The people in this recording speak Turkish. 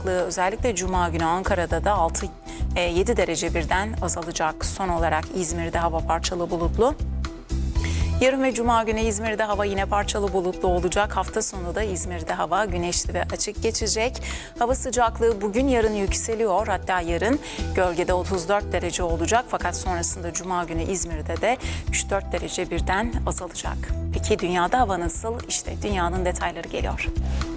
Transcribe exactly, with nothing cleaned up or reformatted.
sıcaklığı özellikle Cuma günü Ankara'da da altı yedi derece birden azalacak. Son olarak İzmir'de hava parçalı bulutlu. Yarın ve Cuma günü İzmir'de hava yine parçalı bulutlu olacak. Hafta sonu da İzmir'de hava güneşli ve açık geçecek. Hava sıcaklığı bugün yarın yükseliyor. Hatta yarın gölgede otuz dört derece olacak. Fakat sonrasında Cuma günü İzmir'de de üç dört derece birden azalacak. Peki dünyada hava nasıl? İşte dünyanın detayları geliyor.